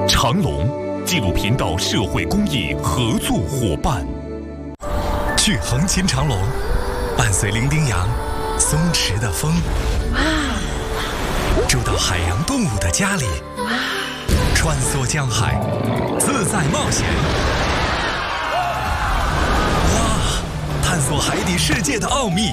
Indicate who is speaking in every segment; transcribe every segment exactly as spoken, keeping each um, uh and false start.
Speaker 1: 长隆纪录频道社会公益合作伙伴。去横琴长隆，伴随伶仃洋松弛的风，住到海洋动物的家里，穿梭江海，自在冒险。哇，探索海底世界的奥秘。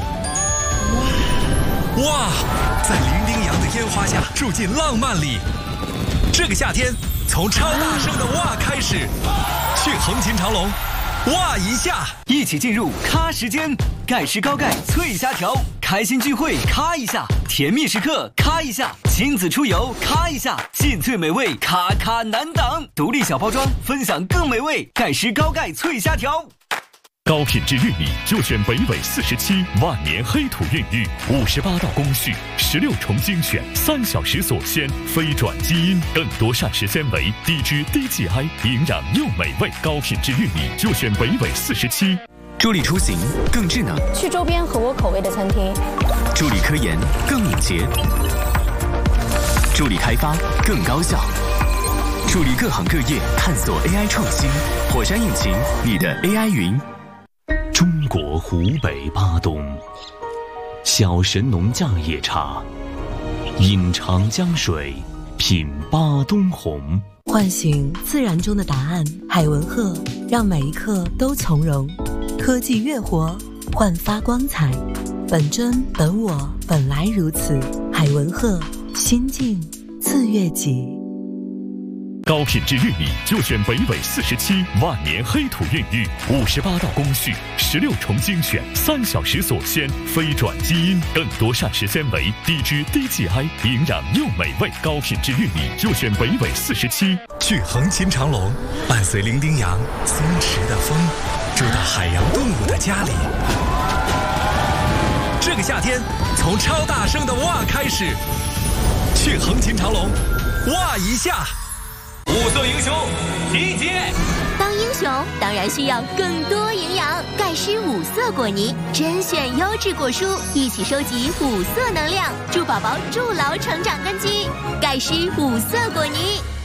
Speaker 1: 哇，在伶仃洋的烟花下住进浪漫里。这个夏天，从超大声的哇开始，去横琴长隆，哇一下，
Speaker 2: 一起进入咖时间，盖世高盖脆虾条，开心聚会咔一下，甜蜜时刻咔一下，亲子出游咔一下，劲脆美味咔咔难挡，独立小包装，分享更美味，盖世高盖脆虾条。
Speaker 1: 高品质玉米就选北纬四十七万年黑土孕育，五十八道工序，十六重精选，三小时锁鲜，非转基因，更多膳食纤维，低脂低 G I， 营养又美味。高品质玉米就选北纬四十七。
Speaker 3: 助力出行更智能，
Speaker 4: 去周边合我口味的餐厅；
Speaker 3: 助力科研更敏捷，助力开发更高效，助力各行各业探索 A I 创新。火山引擎，你的 A I 云。
Speaker 1: 中国湖北巴东，小神农架野茶，饮长江水，品巴东红。
Speaker 5: 唤醒自然中的答案，海文鹤让每一刻都从容。科技乐活，焕发光彩。本真本我，本来如此。海文鹤，心境自悦己。
Speaker 1: 高品质玉米就选北纬四十七万年黑土孕育，五十八道工序，十六重精选，三小时锁鲜，非转基因，更多膳食纤维，低脂低 G I， 营养又美味。高品质玉米就选北纬四十七。去横琴长隆，伴随伶仃洋松弛的风，住到海洋动物的家里。这个夏天，从超大声的哇开始，去横琴长隆，哇一下。五色英雄集结！
Speaker 6: 当英雄当然需要更多营养，盖诗五色果泥，甄选优质果蔬，一起收集五色能量，助宝宝筑牢成长根基。盖诗五色果泥。